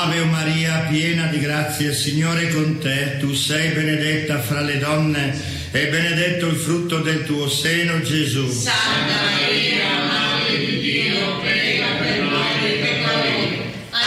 Ave Maria, piena di grazia, il Signore è con te. Tu sei benedetta fra le donne e benedetto il frutto del tuo seno, Gesù. Santa Maria,